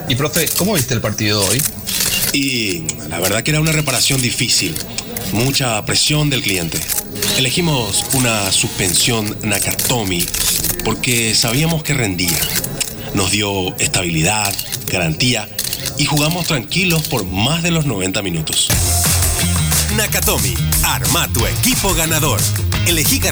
Y profe, ¿cómo viste el partido hoy? Y la verdad que era una reparación difícil. Mucha presión del cliente. Elegimos una suspensión Nakatomi porque sabíamos que rendía. Nos dio estabilidad, garantía y jugamos tranquilos por más de los 90 minutos. Nakatomi, arma tu equipo ganador. Elegí